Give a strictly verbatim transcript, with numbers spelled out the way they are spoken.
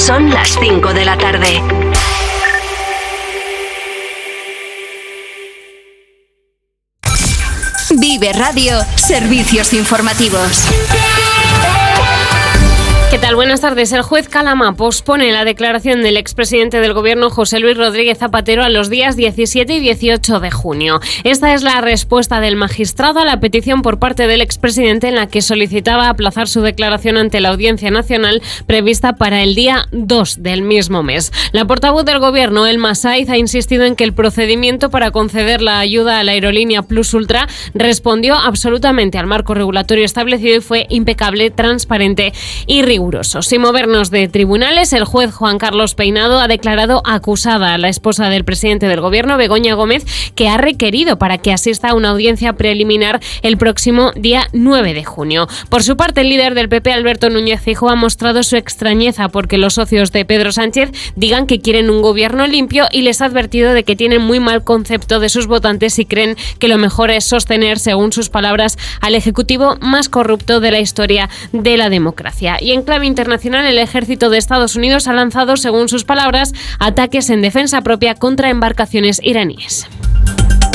Son las cinco de la tarde. Vive Radio, servicios informativos. ¿Qué tal? Buenas tardes. El juez Calama pospone la declaración del expresidente del Gobierno, José Luis Rodríguez Zapatero, a los días diecisiete y dieciocho de junio. Esta es la respuesta del magistrado a la petición por parte del expresidente en la que solicitaba aplazar su declaración ante la Audiencia Nacional prevista para el día dos del mismo mes. La portavoz del Gobierno, Elma Saiz, ha insistido en que el procedimiento para conceder la ayuda a la aerolínea Plus Ultra respondió absolutamente al marco regulatorio establecido y fue impecable, transparente y riguroso. Sin movernos de tribunales, el juez Juan Carlos Peinado ha declarado acusada a la esposa del presidente del Gobierno, Begoña Gómez, que ha requerido para que asista a una audiencia preliminar el próximo día nueve de junio. Por su parte, el líder del P P, Alberto Núñez Feijóo, ha mostrado su extrañeza porque los socios de Pedro Sánchez digan que quieren un gobierno limpio y les ha advertido de que tienen muy mal concepto de sus votantes y creen que lo mejor es sostener, según sus palabras, al ejecutivo más corrupto de la historia de la democracia. Y en clave internacional, el ejército de Estados Unidos ha lanzado, según sus palabras, ataques en defensa propia contra embarcaciones iraníes.